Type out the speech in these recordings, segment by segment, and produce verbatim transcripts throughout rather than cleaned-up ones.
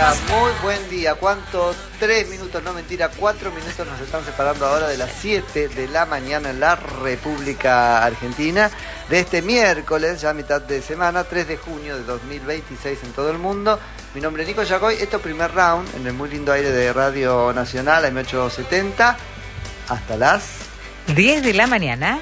día, muy buen día. ¿Cuántos? Tres minutos, no mentira, cuatro minutos nos están separando ahora de las siete de la mañana en la República Argentina. De este miércoles, ya mitad de semana, tres de junio de dos mil veintiséis en todo el mundo. Mi nombre es Nico Yacoy, esto es primer round en el muy lindo aire de Radio Nacional, M ochocientos setenta, hasta las diez de la mañana.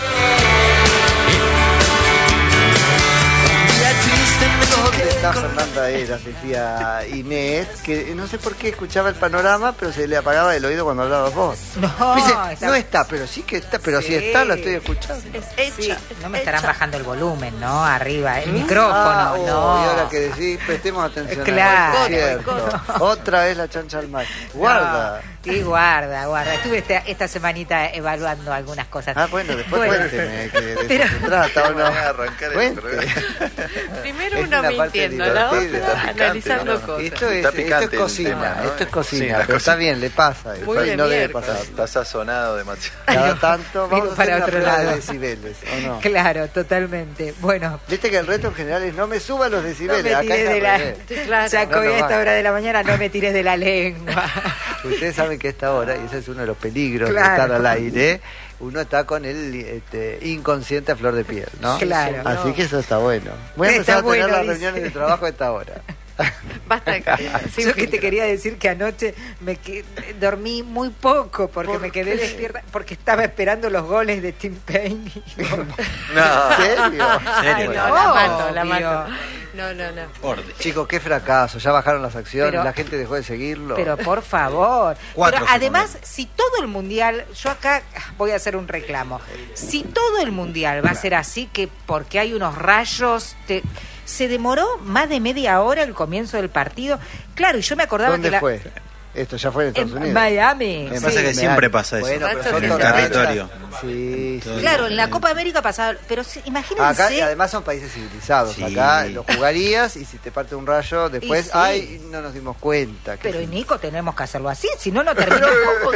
¿Dónde está Fernanda Eras? Decía Inés, que no sé por qué escuchaba el panorama, pero se le apagaba el oído cuando hablabas vos. No, dice, está... no está, pero sí que está, pero sí, si está, lo estoy escuchando. Es hecha, sí, no me estarán hecha. bajando el volumen, ¿no? Arriba, el micrófono, ah, oh, no. Y ahora que decís, prestemos atención. Claro. A cierto. No. Otra vez la chancha al mar. Guarda. No, y guarda, guarda. Estuve esta, esta semanita evaluando algunas cosas. Ah, bueno, después bueno. Cuénteme que de Pero... eso se trata, ¿o no? Arrancar el Cuente. Primero Es uno una parte mintiendo, la divertida. otra analizando ¿no? cosas. Esto es, Está esto picante es el cocina, tema, ¿no? esto es cocina, Sí, la pero cocina. está bien, le pasa. Muy Eso de no debe miércoles. pasar. Está sazonado demasiado. Cada tanto Vino vamos a para hacer otro una prueba lado. de decibeles, ¿o no? Claro, totalmente. Bueno. Viste que el reto en general es no me suba los decibeles. No me Acá tires es de al la... revés. Sí, claro. Chaco, No, no a esta va. hora de la mañana no me tires de la lengua. Ustedes saben que a esta hora, y ese es uno de los peligros Claro. de estar al aire, uno está con el este, inconsciente a flor de piel, ¿no? Claro. Así que eso está bueno. Voy a Está empezar a tener bueno, las dice. reuniones de trabajo a esta hora. Basta de sin Yo que te filtro. quería decir que anoche me que, dormí muy poco porque ¿Por me quedé qué? despierta porque estaba esperando los goles de Tim Payne. No. ¿En serio? Ay, No, no, la mato, la obvio. mato. No, no, no. Chicos, qué fracaso. Ya bajaron las acciones, Pero- la gente dejó de seguirlo. Pero por favor. Cuatro Pero se además, si todo el mundial, yo acá voy a hacer un reclamo. Si todo el mundial va a ser así, que porque hay unos rayos, te- se demoró más de media hora el comienzo del partido. Claro, y yo me acordaba ¿Dónde que la, fue? Esto ya fue en Estados en Unidos. Miami. En sí. Pasa que siempre pasa eso. Bueno, pero Racho son en tormentas. territorio. Sí, sí. Claro, en la Copa América pasaba, pero sí, imagínense. Acá, y además son países civilizados. Sí. Acá lo jugarías y si te parte un rayo, después, sí. ay, no nos dimos cuenta. que Pero sí. Nico, tenemos que hacerlo así, si no, no termina.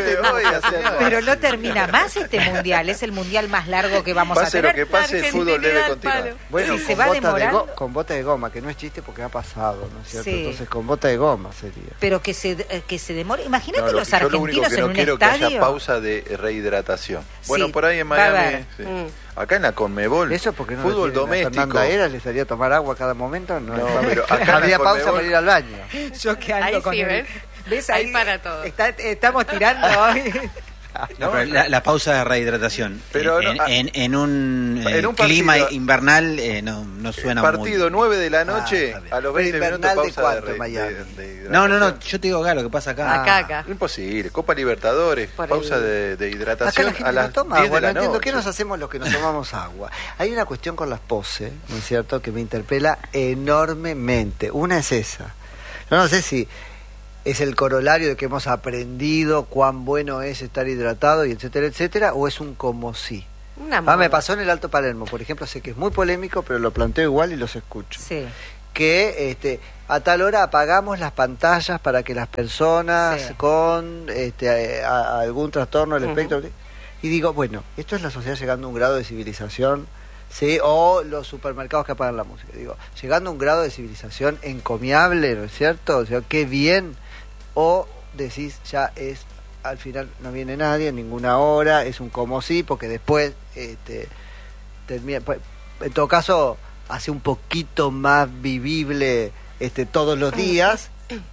Pero no termina más este mundial, es el mundial más largo que vamos Pase a lo tener. que pase, el fútbol debe Argentinidad al continuar. palo. Bueno, Si con, se va bota de demorando- go- con bota de goma, que no es chiste porque ha pasado, ¿no es cierto? Sí. Entonces con bota de goma sería. Pero que se eh, que se demore. Imagínate No, lo- los yo lo único argentinos que en no un quiero estadio. que haya pausa de rehidratación. Bueno, Sí, por ahí en va a Miami. haber. Sí. Mm. Acá en la Conmebol, Eso porque no fútbol lo tienen a doméstico. Fernanda Eras, le salía a tomar agua a cada momento. No, No, no, pero acá en la habría pausa Conmebol- para ir al baño. Yo que ando Ahí con sí, el- ¿ves? ¿Ves? Ahí para todo. está- estamos tirando hoy. No, pero la, la pausa de rehidratación Pero en, no, ah, en, en un, eh, en un clima partido- invernal eh, no, no suena Partido muy... nueve de la Ah, noche, está bien. a los Pero veinte minutos invernal, ¿de pausa cuánto de, re- en Miami? de- de hidratación. No, no, no, yo te digo acá lo que pasa acá. Ah. Acá, acá. Imposible. Copa Libertadores, Por pausa el- de, de Acá hidratación la gente a las no toma diez agua, de la no entiendo noche. qué nos hacemos los que nos tomamos agua. Hay una cuestión con las poses, ¿no es cierto?, que me interpela enormemente. Una es esa. Yo no sé si es el corolario de que hemos aprendido cuán bueno es estar hidratado y etcétera, etcétera, o es un como sí. Una Ah, me moda. pasó en el Alto Palermo, por ejemplo, sé que es muy polémico, pero lo planteo igual y los escucho. Sí. Que este, a tal hora apagamos las pantallas para que las personas Sí. con este, a- a algún trastorno del Ujú. espectro... Y digo, bueno, esto es la sociedad llegando a un grado de civilización, ¿sí? O los supermercados que apagan la música. Digo, llegando a un grado de civilización encomiable, ¿no es cierto? O sea, qué bien. O decís, ya es, al final no viene nadie, en ninguna hora, es un como sí, porque después, este, termina, pues, en todo caso, hace un poquito más vivible este, todos los días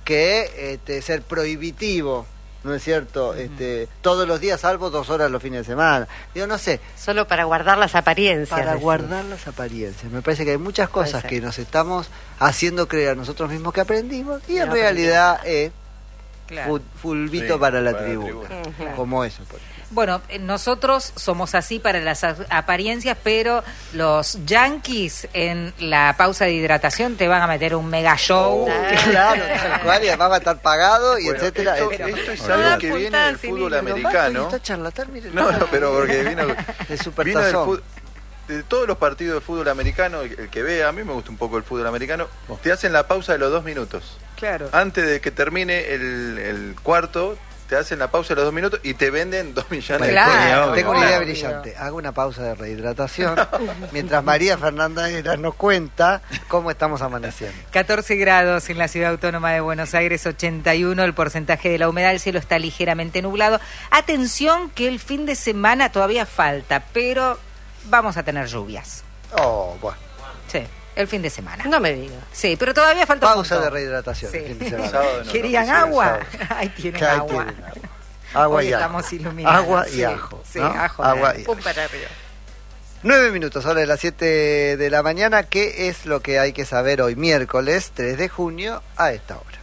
que este, ser prohibitivo, ¿no es cierto? Este, todos los días, salvo dos horas los fines de semana. Digo, no sé, Solo para guardar las apariencias. para decís. guardar las apariencias. Me parece que hay muchas Puede cosas ser. que nos estamos haciendo creer a nosotros mismos que aprendimos y en No realidad es Claro. fu- fulbito Sí, para la para la tribuna. tribuna. Ujú. Como eso, por ejemplo. Bueno, eh, nosotros somos así para las a- apariencias, pero los yankees en la pausa de hidratación te van a meter un mega show. Ah. Claro, tal cual, y además va a estar pagado y Bueno, etcétera. esto, etcétera. esto es Pero- algo No que da viene puntada del sin fútbol hilo. americano. Está charlatán, miren. No, no, pero porque vino De vino del supertazón. fútbol. De todos los partidos de fútbol americano, el, el que vea, a mí me gusta un poco el fútbol americano, te hacen la pausa de los dos minutos. Claro. Antes de que termine el, el cuarto, te hacen la pausa de los dos minutos y te venden dos millones Bueno, de Claro, cosas. tengo una idea obvio. brillante. Hago una pausa de rehidratación mientras María Fernanda Heras nos cuenta cómo estamos amaneciendo. catorce grados en la ciudad autónoma de Buenos Aires, ochenta y uno el porcentaje de la humedad, el cielo está ligeramente nublado. Atención que el fin de semana todavía falta, pero vamos a tener lluvias. Oh, bueno. Sí, el fin de semana. No me digas. Sí, pero todavía falta un Pausa de montón. rehidratación. Sí. el fin de semana. Sábado no, ¿Querían no, no, agua? sábado. Ahí tienen Que ahí agua. tienen agua. Agua Hoy y ajo. estamos iluminados. Agua y Sí, ajo. sí, ¿no? ajo y Agua ajo. y Pum ajo. para arriba. Nueve minutos, ahora de las siete de la mañana. ¿Qué es lo que hay que saber hoy, miércoles tres de junio, a esta hora?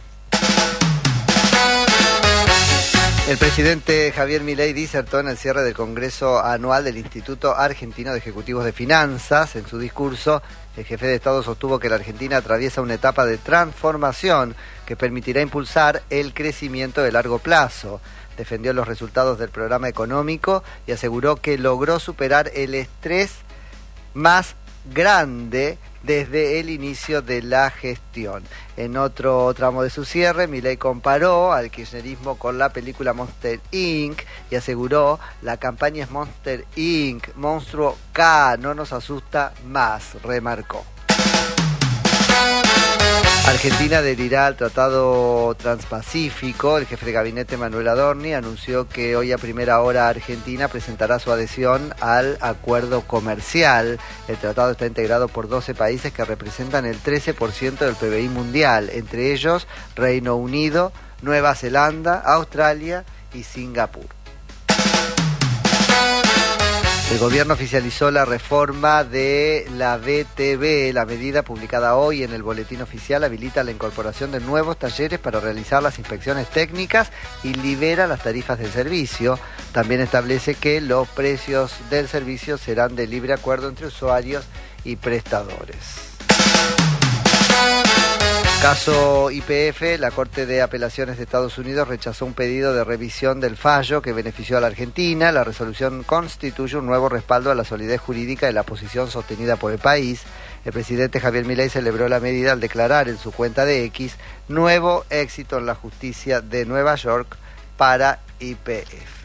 El presidente Javier Milei disertó en el cierre del Congreso Anual del Instituto Argentino de Ejecutivos de Finanzas. En su discurso, el jefe de Estado sostuvo que la Argentina atraviesa una etapa de transformación que permitirá impulsar el crecimiento de largo plazo. Defendió los resultados del programa económico y aseguró que logró superar el estrés más grande desde el inicio de la gestión. En otro tramo de su cierre, Milei comparó al kirchnerismo con la película Monster incorporated y aseguró: la campaña es Monster incorporated, monstruo K, no nos asusta más, remarcó. Argentina adherirá al Tratado Transpacífico. El jefe de gabinete Manuel Adorni anunció que hoy a primera hora Argentina presentará su adhesión al acuerdo comercial. El tratado está integrado por doce países que representan el trece por ciento del P B I mundial, entre ellos Reino Unido, Nueva Zelanda, Australia y Singapur. El gobierno oficializó la reforma de la B T V. La medida publicada hoy en el boletín oficial habilita la incorporación de nuevos talleres para realizar las inspecciones técnicas y libera las tarifas del servicio. También establece que los precios del servicio serán de libre acuerdo entre usuarios y prestadores. Caso Y P F, la Corte de Apelaciones de Estados Unidos rechazó un pedido de revisión del fallo que benefició a la Argentina. La resolución constituye un nuevo respaldo a la solidez jurídica de la posición sostenida por el país. El presidente Javier Milei celebró la medida al declarar en su cuenta de X: nuevo éxito en la justicia de Nueva York para Y P F.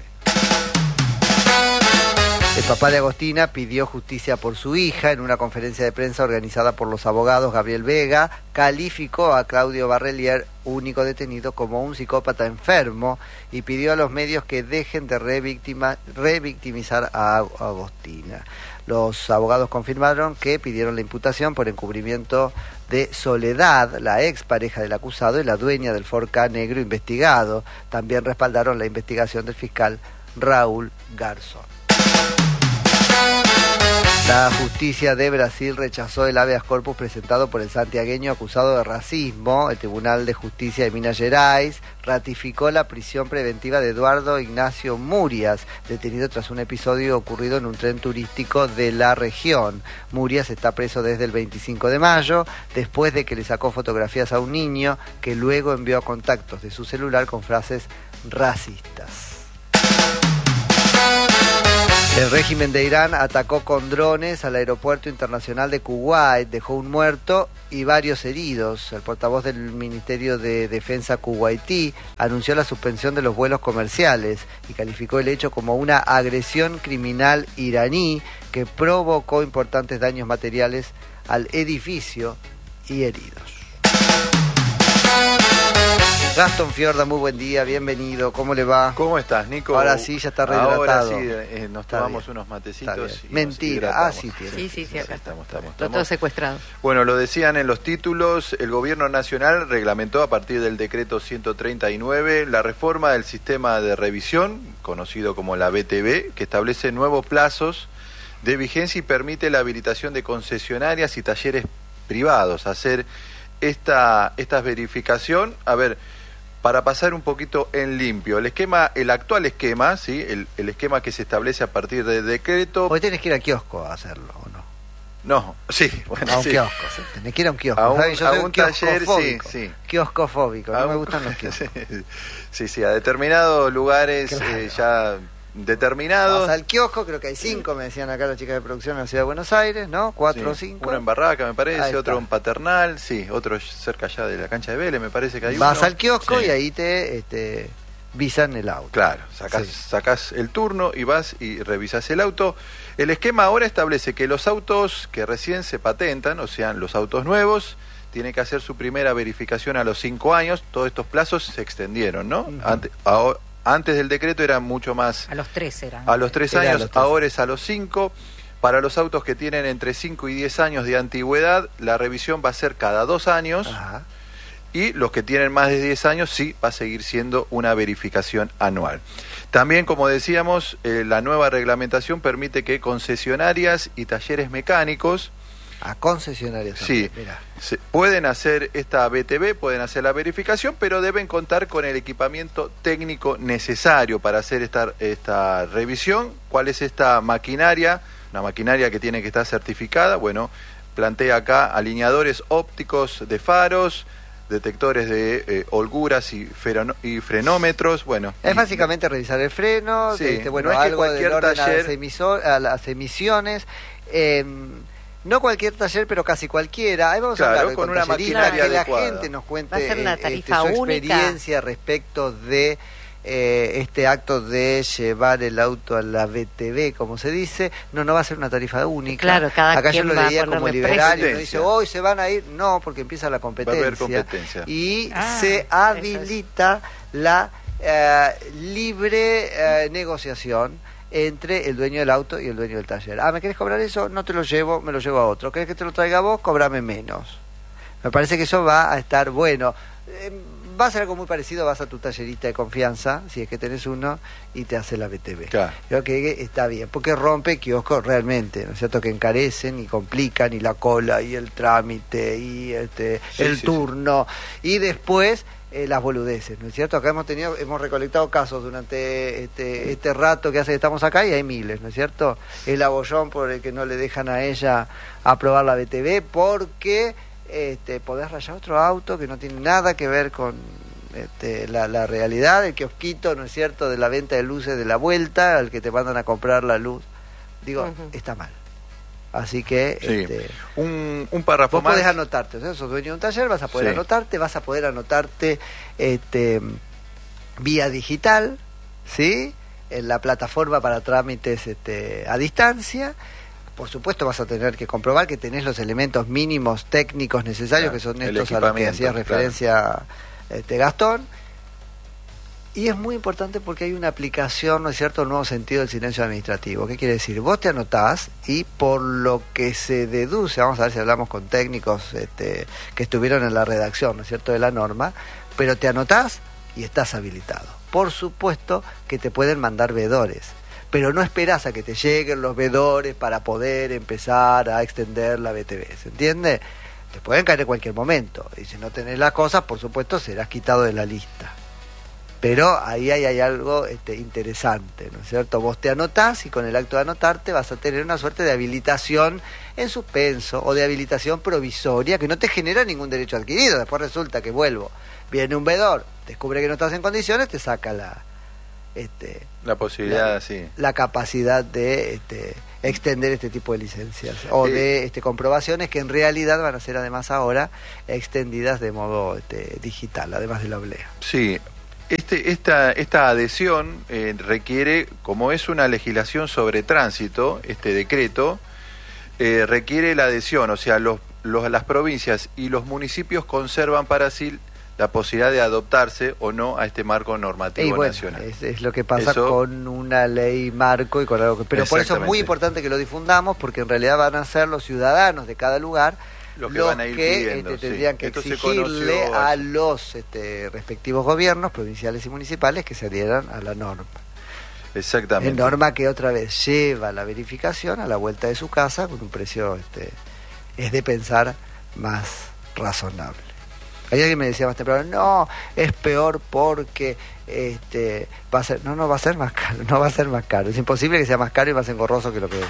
El papá de Agostina pidió justicia por su hija. En una conferencia de prensa organizada por los abogados, Gabriel Vega calificó a Claudio Barrelier, único detenido, como un psicópata enfermo y pidió a los medios que dejen de revictima, revictimizar a Agostina. Los abogados confirmaron que pidieron la imputación por encubrimiento de Soledad, la expareja del acusado y la dueña del Ford Ka negro investigado. También respaldaron la investigación del fiscal Raúl Garzón. La justicia de Brasil rechazó el habeas corpus presentado por el santiagueño acusado de racismo. El Tribunal de Justicia de Minas Gerais ratificó la prisión preventiva de Eduardo Ignacio Murias, detenido tras un episodio ocurrido en un tren turístico de la región. Murias está preso desde el veinticinco de mayo, después de que le sacó fotografías a un niño que luego envió contactos de su celular con frases racistas. El régimen de Irán atacó con drones al aeropuerto internacional de Kuwait, dejó un muerto y varios heridos. El portavoz del Ministerio de Defensa kuwaití anunció la suspensión de los vuelos comerciales y calificó el hecho como una agresión criminal iraní que provocó importantes daños materiales al edificio y heridos. Gastón Fiorda, muy buen día, bienvenido, ¿cómo le va? ¿Cómo estás, Nico? Ahora sí, ya está rehidratado. Ahora sí, eh, nos Está tomamos bien. unos Está matecitos. bien. Y nos Mentira, ah, hidratamos. sí tiene. Sí, sí, sí, acá Estamos, estamos, Está todo estamos. secuestrado. Bueno, lo decían en los títulos, el gobierno nacional reglamentó a partir del decreto ciento treinta y nueve la reforma del sistema de revisión, conocido como la B T V, que establece nuevos plazos de vigencia y permite la habilitación de concesionarias y talleres privados. Hacer esta, esta verificación, a ver, para pasar un poquito en limpio, el esquema, el actual esquema, sí, el, el esquema que se establece a partir del decreto. Hoy tenés que ir al kiosco a hacerlo, ¿o no? No, sí, bueno, A un sí. kiosco, sí. Tenés que ir a un kiosco. A un- ¿sabes? Yo a soy un un taller, kioscofóbico. sí, sí. Kioscofóbico, no A me un- gustan los kioscos. Sí, sí, a determinados lugares Claro. eh, ya determinados. Vas al kiosco, creo que hay cinco, me decían acá las chicas de producción en la ciudad de Buenos Aires, ¿no? Cuatro o Sí, cinco. uno en Barraca, me Ahí parece, está. otro en Paternal, sí, otro cerca ya de la cancha de Vélez, me parece que hay Vas uno. al kiosco Sí. y ahí te, este, visan el auto. Claro, sacás, Sí. sacás el turno y vas y revisas el auto. El esquema ahora establece que los autos que recién se patentan, o sea, los autos nuevos, tienen que hacer su primera verificación a los cinco años. Todos estos plazos se extendieron, ¿no? Ujú. Ante- ahora- antes del decreto era mucho más... A los tres eran. A los tres Era a años, los tres. ahora es a los cinco. Para los autos que tienen entre cinco y diez años de antigüedad, la revisión va a ser cada dos años. Ajá. Y los que tienen más de diez años, sí, va a seguir siendo una verificación anual. También, como decíamos, eh, la nueva reglamentación permite que concesionarias y talleres mecánicos A concesionarios. sí, también, mirá. se- pueden hacer esta B T V, pueden hacer la verificación, pero deben contar con el equipamiento técnico necesario para hacer esta, esta revisión. ¿Cuál es esta maquinaria? Una maquinaria que tiene que estar certificada. Bueno, plantea acá alineadores ópticos de faros, detectores de eh, holguras y, ferano- y frenómetros. Bueno, Es y- básicamente revisar el freno, Sí, este, bueno, no es que algo del cualquier orden a taller- las, emiso- a las emisiones. eh, no cualquier taller, pero casi cualquiera. Ahí vamos Claro, a hablar con con una talleristas, maquinaria que la adecuada. gente nos cuente Va a ser una eh, tarifa este, su única. experiencia respecto de eh, este acto de llevar el auto a la B T V, como se dice. No, no va a ser una tarifa única. Claro, cada Acá yo quien lo va a leía como ponerle liberal y uno precio. dice, hoy se van a ir. No, porque empieza la competencia. haber competencia. Y Ah, se eso es. habilita la eh, libre eh, negociación entre el dueño del auto y el dueño del taller. Ah, ¿me querés cobrar eso? No te lo llevo, me lo llevo a otro. ¿Querés que te lo traiga a vos? Cobrame menos. Me parece que eso va a estar bueno. Eh, va a ser algo muy parecido, vas a tu tallerista de confianza, si es que tenés uno, y te hace la B T V. Claro. Creo que está bien, porque rompe kioscos realmente, ¿no es cierto? Que encarecen y complican, y la cola, y el trámite, y este Sí, el sí, sí. turno, y después eh, las boludeces, ¿no es cierto? Acá hemos tenido, hemos recolectado casos durante este, este rato que hace que estamos acá, y hay miles, ¿no es cierto? El abollón por el que no le dejan a ella aprobar la B T V, porque este, podés rayar otro auto que no tiene nada que ver con este, la, la realidad, el kiosquito, ¿no es cierto?, de la venta de luces de la vuelta, al que te mandan a comprar la luz. Digo, Ujú. está mal. Así que Sí. este, Un, un párrafo vos más. podés anotarte, o sea, sos dueño de un taller, vas a poder Sí. anotarte, vas a poder anotarte este, vía digital, ¿sí?, en la plataforma para trámites este, a distancia. Por supuesto vas a tener que comprobar que tenés los elementos mínimos técnicos necesarios, Claro, que son el estos a los que equipamiento, hacías claro. referencia este, Gastón. Y es muy importante porque hay una aplicación, ¿no es cierto?, un nuevo sentido del silencio administrativo. ¿Qué quiere decir? Vos te anotás y por lo que se deduce, vamos a ver si hablamos con técnicos este, que estuvieron en la redacción, ¿no es cierto?, de la norma, pero te anotás y estás habilitado. Por supuesto que te pueden mandar veedores, pero no esperás a que te lleguen los veedores para poder empezar a extender la B T V, ¿se entiende? Te pueden caer en cualquier momento, y si no tenés las cosas, por supuesto, serás quitado de la lista. Pero ahí hay, hay algo este, interesante, ¿no es cierto? Vos te anotás y con el acto de anotarte vas a tener una suerte de habilitación en suspenso o de habilitación provisoria que no te genera ningún derecho adquirido. Después resulta que vuelvo, viene un veedor, descubre que no estás en condiciones, te saca la este, La posibilidad, la, sí. la capacidad de este, extender este tipo de licencias o Eh, de este, comprobaciones que en realidad van a ser además ahora extendidas de modo este, digital, además de la oblea. Sí. Este, esta, esta adhesión eh, requiere, como es una legislación sobre tránsito, este decreto, eh, requiere la adhesión, o sea, los, los, las provincias y los municipios conservan para sí la posibilidad de adoptarse o no a este marco normativo Y bueno, nacional. es, es lo que pasa Eso- con una ley marco y con algo que... Pero por eso es muy Exactamente. importante que lo difundamos, porque en realidad van a ser los ciudadanos de cada lugar Los que van a ir que pidiendo, este, sí. tendrían que Esto se exigirle conoció a hace- los este, respectivos gobiernos provinciales y municipales que se adhieran a la norma. Exactamente. En norma que otra vez lleva la verificación a la vuelta de su casa con un precio, este, es de pensar, más razonable. Hay alguien me decía más temprano, no, es peor porque este, va a ser, no, no va a ser más caro, no va a ser más caro. Es imposible que sea más caro y más engorroso que lo que es.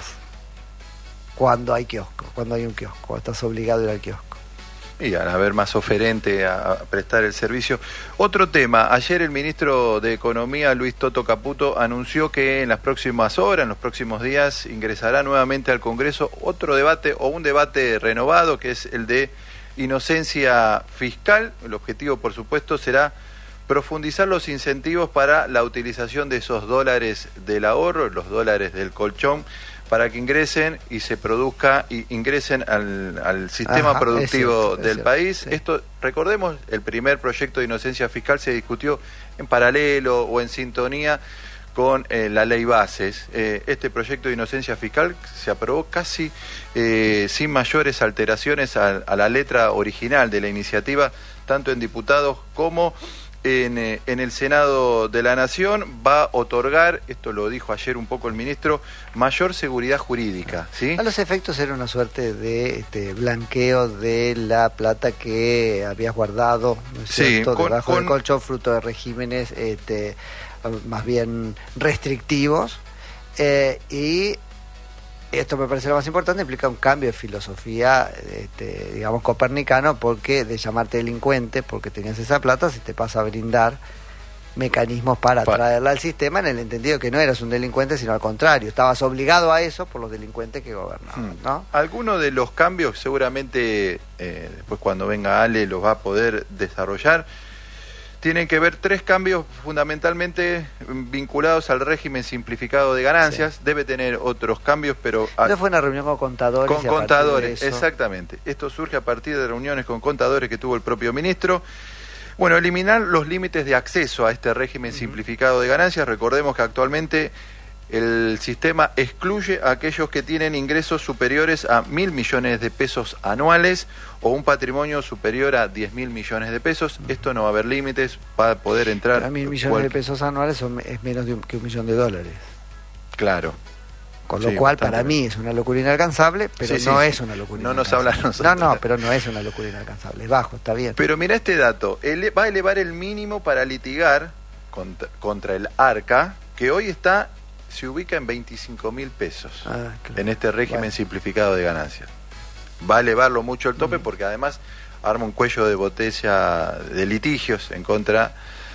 Cuando hay kiosco, cuando hay un kiosco, cuando estás obligado a ir al kiosco. Y al haber más oferente a, a prestar el servicio. Otro tema, ayer el ministro de Economía, Luis Toto Caputo, anunció que en las próximas horas, en los próximos días, ingresará nuevamente al Congreso otro debate o un debate renovado, que es el de inocencia fiscal. El objetivo, por supuesto, será profundizar los incentivos para la utilización de esos dólares del ahorro, los dólares del colchón, para que ingresen y se produzca y ingresen al, al sistema Ajá, productivo es cierto, es del cierto, país. sí. Esto, recordemos, el primer proyecto de inocencia fiscal se discutió en paralelo o en sintonía con eh, la ley bases. Eh, este proyecto de inocencia fiscal se aprobó casi eh, sin mayores alteraciones a, a la letra original de la iniciativa, tanto en diputados como En, eh, en el Senado de la Nación. Va a otorgar, esto lo dijo ayer un poco el ministro, mayor seguridad jurídica, ¿sí? A los efectos era una suerte de este, blanqueo de la plata que habías guardado, ¿no es Sí, cierto?, con- debajo con- del colchón, fruto de regímenes este, más bien restrictivos. Eh, y esto me parece lo más importante, implica un cambio de filosofía, este, digamos, copernicano, porque de llamarte delincuente, porque tenías esa plata, se te pasa a brindar mecanismos para Pa- traerla al sistema, en el entendido que no eras un delincuente, sino al contrario, estabas obligado a eso por los delincuentes que gobernaban, Hmm. ¿no? Algunos de los cambios seguramente, eh, después cuando venga Ale los va a poder desarrollar, tienen que ver tres cambios fundamentalmente mm, vinculados al régimen simplificado de ganancias. Sí. Debe tener otros cambios, pero a- Esto fue una reunión con contadores. con y a partir de contadores, eso- exactamente. Esto surge a partir de reuniones con contadores que tuvo el propio ministro. Bueno, eliminar los límites de acceso a este régimen simplificado de ganancias. Recordemos que actualmente el sistema excluye a aquellos que tienen ingresos superiores a mil millones de pesos anuales o un patrimonio superior a diez mil millones de pesos. Esto no va a haber límites, va a poder entrar. A mil millones de cual- pesos anuales son, es menos de un, que un millón de dólares. Claro. Con Sí, lo cual, bastante para mí menos. es una locura inalcanzable, pero Sí, sí. no es una locura No nos inalcanzable. habla a nosotros. No, no, pero no es una locura inalcanzable. Es bajo, está bien. Pero mira este dato, ele- va a elevar el mínimo para litigar contra, contra el ARCA, que hoy está, se ubica en veinticinco mil pesos, Ah, claro. en este régimen Bueno. simplificado de ganancias. Va a elevarlo mucho el tope Mm. porque además arma un cuello de botella de litigios en contra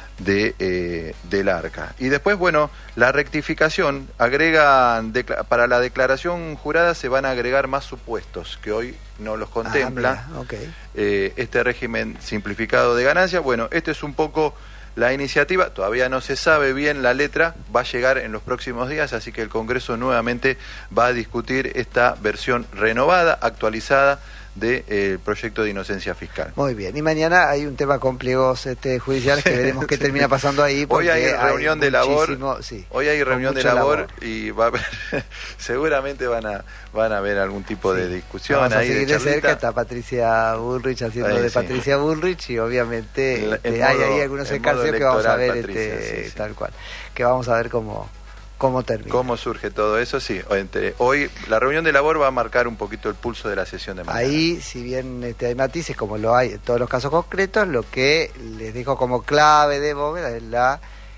de eh, del ARCA. Y después, bueno, la rectificación, agregan decla- para la declaración jurada se van a agregar más supuestos que hoy no los contempla. Ah, mira, ok. eh, este régimen simplificado de ganancias. Bueno, este es un poco la iniciativa, todavía no se sabe bien la letra, va a llegar en los próximos días, así que el Congreso nuevamente va a discutir esta versión renovada, actualizada del proyecto de inocencia fiscal. Muy bien. Y mañana hay un tema con pliegos este, judiciales que veremos qué Sí. termina pasando ahí. Hoy porque hay reunión de labor, muchísimo- sí, hoy hay con reunión de mucha labor, y va a haber, seguramente van a van a haber algún tipo de Sí. discusión Vamos a ahí de seguir de cerca, charlita. está Patricia Bullrich haciendo Ahí de sí. Patricia Bullrich y obviamente En- este, en hay modo- ahí algunos en modo escarcios que vamos a ver electoral, este, Patricia, sí, sí. tal cual, que vamos a ver cómo, cómo termina. ¿Cómo surge todo eso? Sí, entre- hoy la reunión de labor va a marcar un poquito el pulso de la sesión de mañana. Ahí, si bien este, hay matices, como lo hay en todos los casos concretos, lo que les dejo como clave de bóveda es la,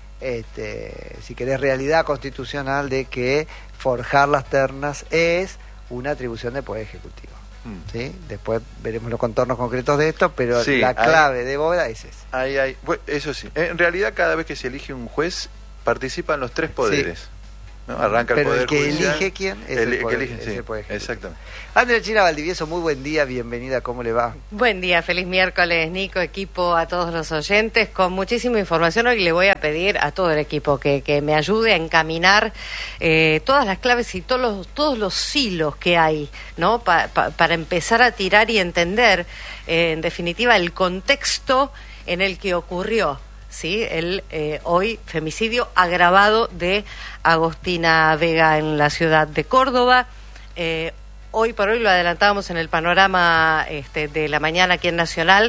este, si querés, realidad constitucional de que forjar las ternas es una atribución del Poder Ejecutivo. Mm. ¿Sí? Después veremos los contornos concretos de esto, pero Sí, la hay- clave de bóveda es esa. Ahí hay, bueno, eso sí. En realidad, cada vez que se elige un juez, participan los tres poderes. ¿no? Arranca el Pero poder el que judicial. elige quién es el, el poder- que elige, es sí, el Poder Ejecutivo. exactamente. Andrea China Valdivieso, muy buen día, bienvenida, ¿cómo le va? Buen día, feliz miércoles, Nico, equipo, a todos los oyentes. Con muchísima información hoy le voy a pedir a todo el equipo que, que me ayude a encaminar eh, todas las claves y todos los, todos los hilos que hay, ¿no? Pa- pa- para empezar a tirar y entender, eh, en definitiva, el contexto en el que ocurrió, ¿sí? El eh, hoy femicidio agravado de Agostina Vega en la ciudad de Córdoba. Eh, Hoy por hoy lo adelantábamos en el panorama este, de la mañana aquí en Nacional.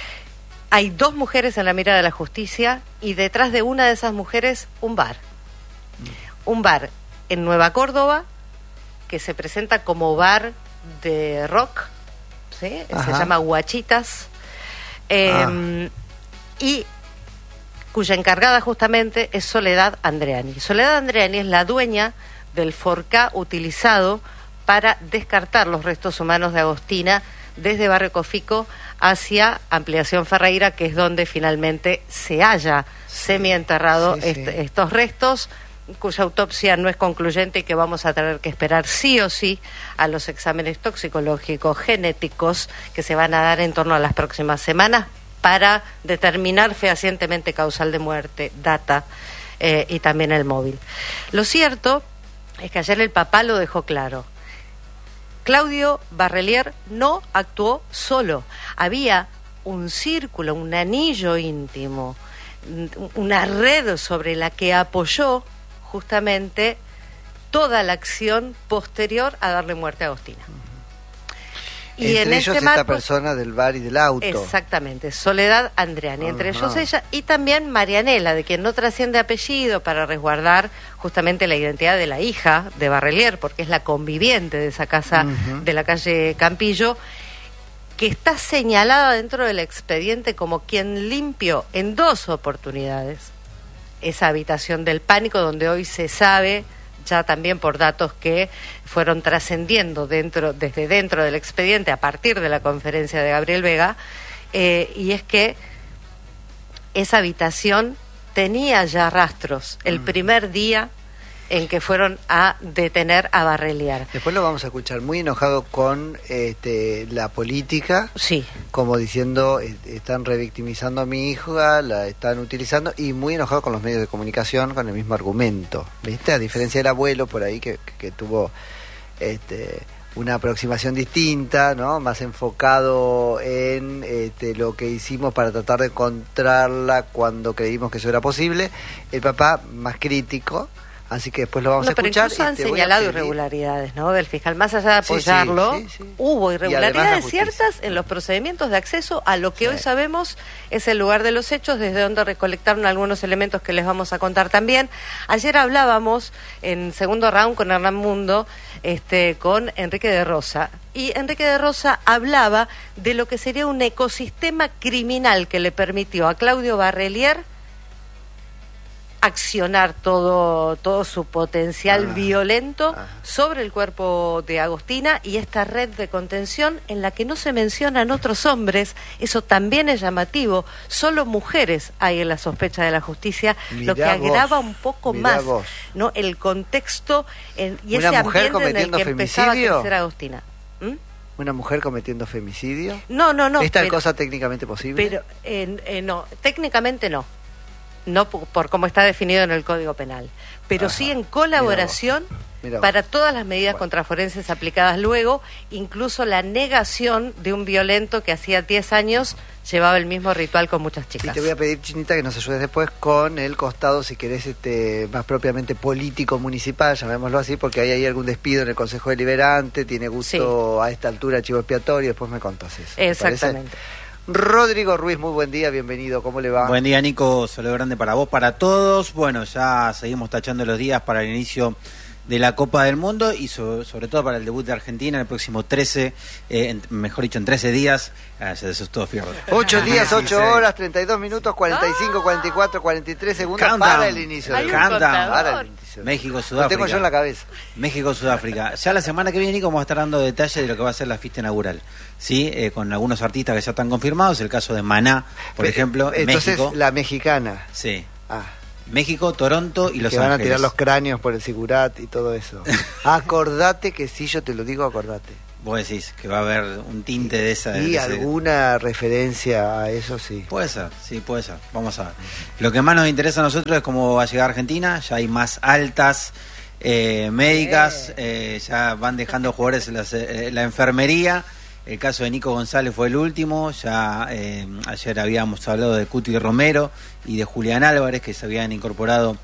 Hay dos mujeres en la mira de la justicia y detrás de una de esas mujeres un bar. Un bar en Nueva Córdoba que se presenta como bar de rock, ¿sí? Se Ajá. llama Guachitas. Eh, Ah. Y cuya encargada justamente es Soledad Andreani. Soledad Andreani es la dueña del Forcá utilizado para descartar los restos humanos de Agostina desde Barrio Cofico hacia Ampliación Ferreira, que es donde finalmente se halla semienterrado sí, sí. est- estos restos, cuya autopsia no es concluyente y que vamos a tener que esperar sí o sí a los exámenes toxicológicos genéticos que se van a dar en torno a las próximas semanas para determinar fehacientemente causal de muerte, data eh, y también el móvil. Lo cierto es que ayer el papá lo dejó claro. Claudio Barrelier no actuó solo. Había un círculo, un anillo íntimo, una red sobre la que apoyó justamente toda la acción posterior a darle muerte a Agostina. Y entre en ellos este esta marco, persona del bar y del auto. Exactamente, Soledad Andreani, entre uh-huh. ellos ella, y también Marianela, de quien no trasciende apellido para resguardar justamente la identidad de la hija de Barrelier, porque es la conviviente de esa casa uh-huh. de la calle Campillo, que está señalada dentro del expediente como quien limpió en dos oportunidades esa habitación del pánico, donde hoy se sabe, ya también por datos que fueron trascendiendo dentro, desde dentro del expediente a partir de la conferencia de Gabriel Vega, eh, y es que esa habitación tenía ya rastros el mm. primer día en que fueron a detener a Barrelier. Después lo vamos a escuchar muy enojado con este, la política, sí, como diciendo eh, están revictimizando a mi hija, la están utilizando, y muy enojado con los medios de comunicación con el mismo argumento, ¿viste? A diferencia del abuelo por ahí que, que, que tuvo este, una aproximación distinta, ¿no? Más enfocado en este, lo que hicimos para tratar de encontrarla cuando creímos que eso era posible. El papá más crítico. Así que después lo vamos no, a escuchar. Pero incluso han señalado irregularidades, ¿no? Del fiscal, más allá de apoyarlo, sí, sí, sí, sí. hubo irregularidades ciertas en los procedimientos de acceso a lo que sí. hoy sabemos es el lugar de los hechos, desde donde recolectaron algunos elementos que les vamos a contar también. Ayer hablábamos en segundo round con Hernán Mundo, este, con Enrique de Rosa. Y Enrique de Rosa hablaba de lo que sería un ecosistema criminal que le permitió a Claudio Barrelier accionar todo todo su potencial ah, violento ah. sobre el cuerpo de Agostina, y esta red de contención en la que no se mencionan otros hombres. Eso también es llamativo. Solo mujeres hay en la sospecha de la justicia, mirá lo que agrava vos, un poco más vos. no el contexto en, y ese ambiente en el que empezaba a crecer Agostina. ¿Mm? ¿Una mujer cometiendo femicidio? No, no, no. ¿Es tal cosa técnicamente posible? Pero eh, eh, no, técnicamente no. No por, por cómo está definido en el Código Penal, pero Ajá. sí en colaboración Mirá vos. Mirá vos. para todas las medidas bueno. contraforenses aplicadas luego, incluso la negación de un violento que hacía diez años llevaba el mismo ritual con muchas chicas. Y te voy a pedir, Chinita, que nos ayudes después con el costado, si querés, este más propiamente político municipal, llamémoslo así, porque hay ahí algún despido en el Consejo Deliberante, tiene gusto sí. a esta altura chivo expiatorio, después me contás eso. Exactamente. Rodrigo Ruiz, muy buen día, bienvenido, ¿cómo le va? Buen día, Nico, saludo grande para vos, para todos. Bueno, ya seguimos tachando los días para el inicio de la Copa del Mundo y so, sobre todo para el debut de Argentina el próximo trece, eh, en, mejor dicho, en trece días. Ah, se asustó, Fierro. ocho días, ocho horas, treinta y dos minutos, cuarenta y cinco, cuarenta y cuatro, cuarenta y tres segundos Countdown. para el inicio del Countdown. México, Sudáfrica. Lo tengo yo en la cabeza. México, Sudáfrica. Ya la semana que viene, Nico, vamos a estar dando detalles de lo que va a ser la fiesta inaugural. Sí, eh, con algunos artistas que ya están confirmados. El caso de Maná, por Pero, ejemplo, en entonces, México. La mexicana. Sí. Ah. México, Toronto y Los que Ángeles. Van a tirar los cráneos por el Sigurat y todo eso. Acordate que si yo te lo digo, acordate. Vos decís que va a haber un tinte de esa... Y de alguna ese... referencia a eso, sí. Puede ser, sí, puede ser. Vamos a ver. Lo que más nos interesa a nosotros es cómo va a llegar Argentina. Ya hay más altas eh, médicas, eh, ya van dejando jugadores en las, eh, la enfermería. El caso de Nico González fue el último. Ya eh, ayer habíamos hablado de Cuti Romero y de Julián Álvarez, que se habían incorporado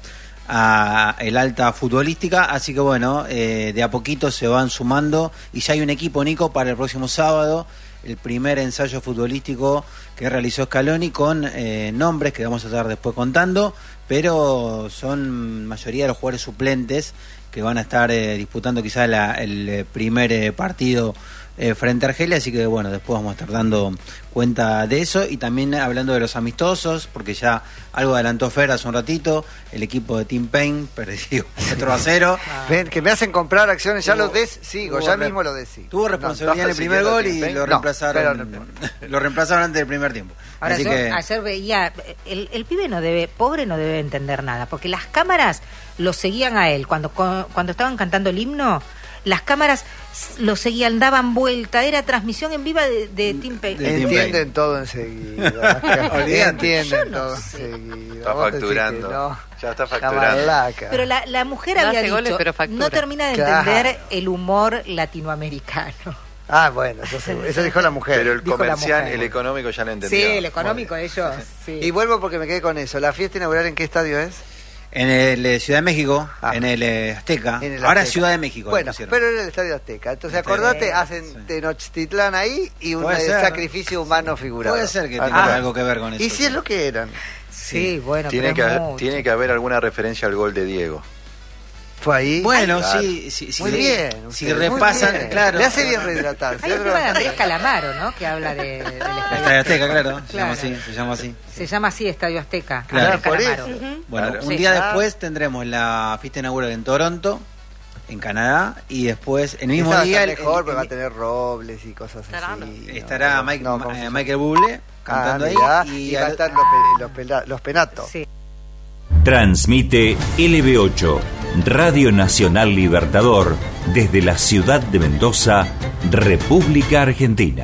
a el alta futbolística, así que bueno, eh, de a poquito se van sumando y ya hay un equipo, Nico, para el próximo sábado, el primer ensayo futbolístico que realizó Scaloni con eh, nombres que vamos a estar después contando, pero son mayoría de los jugadores suplentes que van a estar eh, disputando quizás la, el primer eh, partido eh, frente a Argelia, así que bueno, después vamos a estar dando cuenta de eso y también hablando de los amistosos, porque ya algo adelantó Fer hace un ratito, el equipo de Team Pain perdió cuatro a cero. Ven, que me hacen comprar acciones, ya tuvo, lo des, sigo, ya mismo lo decí. Tuvo responsabilidad no, en el primer gol y lo reemplazaron, no, no, lo reemplazaron antes del primer tiempo. Ahora Así yo que... ayer veía, el, el pibe no debe, pobre no debe entender nada, porque las cámaras lo seguían a él, cuando cuando estaban cantando el himno, las cámaras lo seguían, daban vuelta, era transmisión en viva de, de Tim Payne. Entienden todo enseguida. Entienden no todo sé. enseguida. Está Vos decís facturando. que no. Ya está La facturando. malaca. Pero la, la mujer No había hace dicho, goles, pero factura. no termina de Claro. entender el humor latinoamericano. Ah, bueno, eso, se- eso dijo la mujer. Pero el Dijo la comercial, mujer. el económico ya lo entendió. Sí, el económico de ellos, sí. Y vuelvo porque me quedé con eso. ¿La fiesta inaugural en qué estadio es? En el eh, Ciudad de México, Ah. en el eh, Azteca. En el Ahora Azteca. Ciudad de México. le Bueno, pusieron. pero era el Estadio Azteca. Entonces, Estadio acordate, Azteca, hacen sí. Tenochtitlán ahí y un Puede eh, ser. sacrificio humano figurado. Puede ser que Ah, tenga ah. algo que ver con eso. Y si es lo que eran. Sí, bueno, Tiene que, pero es haber, mucho. tiene que haber alguna referencia al gol de Diego. Fue ahí. Bueno, Claro. sí, sí, sí. Muy bien. Si ustedes, muy repasan, bien. claro. Le hace bien rehidratarse. Hay un Pero- tema de Andrés Calamaro, ¿no? Que habla de, del Estadio Estadio Azteca, claro. Se Claro. llama así, se llama así. Se llama así Estadio Azteca. Claro, Andrés por Calamaro. eso. Bueno, Claro. un Sí. día Ah. después tendremos la fiesta inaugural en Toronto, en Canadá, y después, el mismo Esa va a día, estar el- mejor, el- pero va a tener robles y cosas Estará, así. No, estará no, Mike- no, Ma- ¿cómo se eh, llama? Michael Bublé cantando Ah, ahí. mirá, Y, y va a al- estar los, pe- los, pela- los penatos. Sí. Transmite L B ocho, Radio Nacional Libertador, desde la ciudad de Mendoza, República Argentina.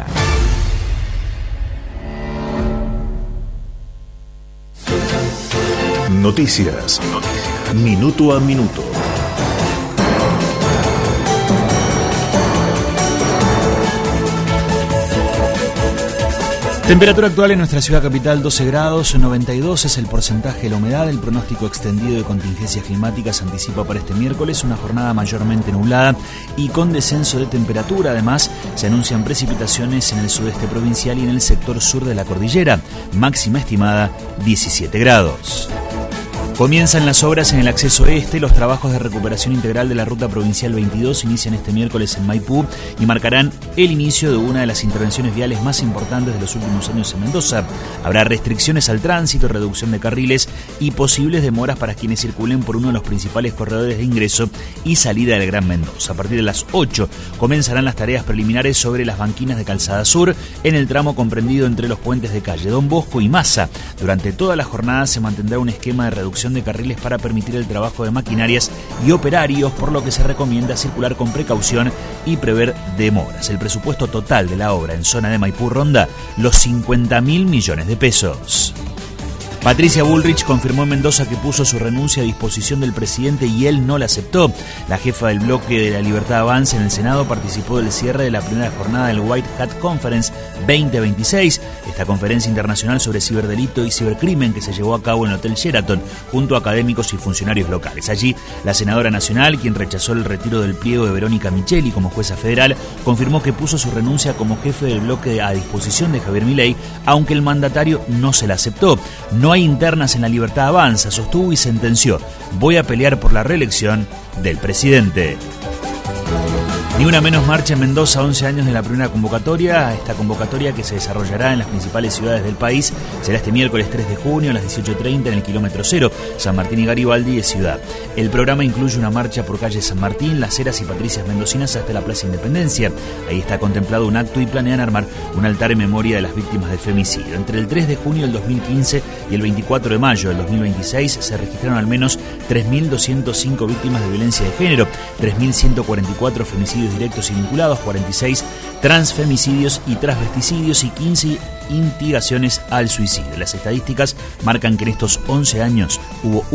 Noticias. Minuto a minuto. Temperatura actual en nuestra ciudad capital doce grados, noventa y dos es el porcentaje de la humedad. El pronóstico extendido de contingencias climáticas anticipa para este miércoles una jornada mayormente nublada y con descenso de temperatura. Además, se anuncian precipitaciones en el sudeste provincial y en el sector sur de la cordillera. Máxima estimada diecisiete grados. Comienzan las obras en el acceso este. Los trabajos de recuperación integral de la ruta provincial veintidós inician este miércoles en Maipú y marcarán el inicio de una de las intervenciones viales más importantes de los últimos años en Mendoza. Habrá restricciones al tránsito, reducción de carriles y posibles demoras para quienes circulen por uno de los principales corredores de ingreso y salida del Gran Mendoza. A partir de las ocho comenzarán las tareas preliminares sobre las banquinas de Calzada Sur en el tramo comprendido entre los puentes de calle Don Bosco y Maza. Durante toda la jornada se mantendrá un esquema de reducción de carriles para permitir el trabajo de maquinarias y operarios, por lo que se recomienda circular con precaución y prever demoras. El presupuesto total de la obra en zona de Maipú ronda los cincuenta mil millones de pesos. Patricia Bullrich confirmó en Mendoza que puso su renuncia a disposición del presidente y él no la aceptó. La jefa del bloque de la Libertad Avanza en el Senado participó del cierre de la primera jornada del White Hat Conference veinte veintiséis, esta conferencia internacional sobre ciberdelito y cibercrimen que se llevó a cabo en el Hotel Sheraton junto a académicos y funcionarios locales. Allí, la senadora nacional, quien rechazó el retiro del pliego de Verónica Micheli como jueza federal, confirmó que puso su renuncia como jefe del bloque a disposición de Javier Milei, aunque el mandatario no se la aceptó. No hay internas en la Libertad Avanza, sostuvo y sentenció: voy a pelear por la reelección del presidente. Ni una menos marcha en Mendoza, once años de la primera convocatoria. Esta convocatoria, que se desarrollará en las principales ciudades del país, será este miércoles tres de junio a las dieciocho treinta en el kilómetro cero, San Martín y Garibaldi de Ciudad. El programa incluye una marcha por calle San Martín, Las Heras y Patricias Mendocinas hasta la Plaza Independencia. Ahí está contemplado un acto y planean armar un altar en memoria de las víctimas del femicidio. Entre el tres de junio del dos mil quince y el veinticuatro de mayo del dos mil veintiséis se registraron al menos tres mil doscientas cinco víctimas de violencia de género, tres mil ciento cuarenta y cuatro femicidios directos y vinculados, cuarenta y seis transfemicidios y transvesticidios y quince instigaciones al suicidio. Las estadísticas marcan que en estos once años hubo